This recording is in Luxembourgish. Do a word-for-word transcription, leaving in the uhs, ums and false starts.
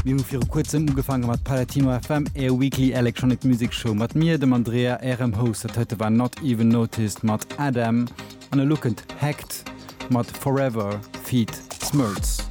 wie fir kurzem ugefangen mat Palatino F M e Weekly Electronic Music Show mat mir dem Andrea R M Host heute war not even noticed mat Adam an a lookend hacked mat Forever Feed Smurts.